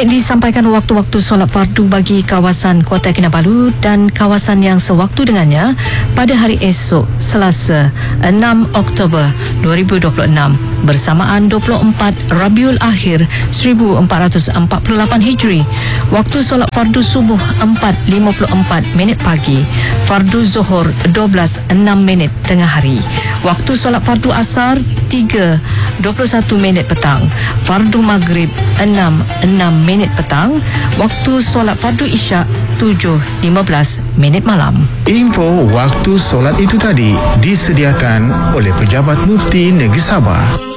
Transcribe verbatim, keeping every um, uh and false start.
Baik, disampaikan waktu-waktu solat fardu bagi kawasan Kota Kinabalu dan kawasan yang sewaktu dengannya pada hari esok Selasa enam Oktober dua ribu dua puluh enam bersamaan dua puluh empat Rabiul Akhir seribu empat ratus empat puluh lapan Hijri. Waktu solat fardu subuh empat lima puluh empat minit pagi, fardu zuhur dua belas enam minit tengah hari. Waktu solat fardu asar tiga dua puluh satu minit petang, fardu maghrib enam enam minit petang, waktu solat fardu isyak tujuh lima belas minit malam. Info waktu solat itu tadi disediakan oleh Pejabat Mufti Negeri Sabah.